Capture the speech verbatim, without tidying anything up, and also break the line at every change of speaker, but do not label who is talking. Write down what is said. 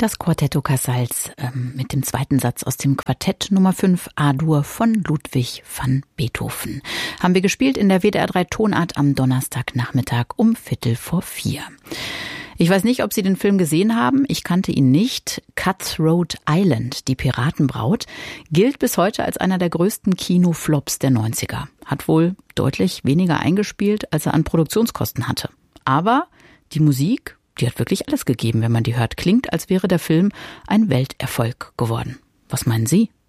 Das Quartetto Casals ähm, mit dem zweiten Satz aus dem Quartett Nummer fünf A-Dur von Ludwig van Beethoven. Haben wir gespielt in der W D R drei Tonart am Donnerstagnachmittag um Viertel vor vier. Ich weiß nicht, ob Sie den Film gesehen haben. Ich kannte ihn nicht. Cutthroat Island, die Piratenbraut, gilt bis heute als einer der größten Kinoflops der neunziger. Hat wohl deutlich weniger eingespielt, als er an Produktionskosten hatte. Aber die Musik, die hat wirklich alles gegeben, wenn man die hört. Klingt, als wäre der Film ein Welterfolg geworden. Was meinen Sie?